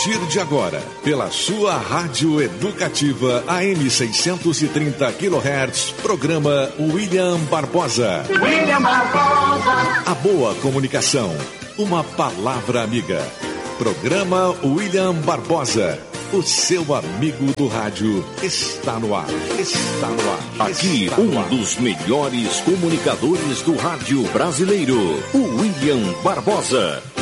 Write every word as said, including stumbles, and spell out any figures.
partir de agora, pela sua rádio educativa A M seiscentos e trinta quilohertz, programa William Barbosa. William Barbosa. A boa comunicação, uma palavra amiga. Programa William Barbosa. O seu amigo do rádio está no ar. Está no ar. Aqui, está no um ar. dos melhores comunicadores do rádio brasileiro, o William Barbosa.